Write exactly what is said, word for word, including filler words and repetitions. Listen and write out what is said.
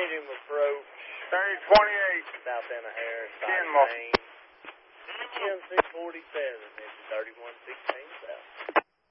medium approach. thirty twenty-eight. South end of Harris. Kenmore. G M C forty-three.